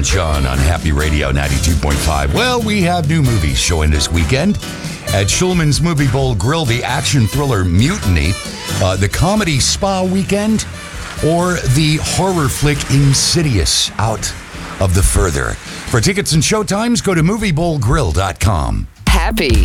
and John on Happy Radio 92.5. Well, we have new movies showing this weekend at Schulman's Movie Bowl Grill. The action thriller Mutiny, the comedy Spa Weekend, or the horror flick Insidious Out of the Further. For tickets and showtimes, go to moviebowlgrill.com. Happy.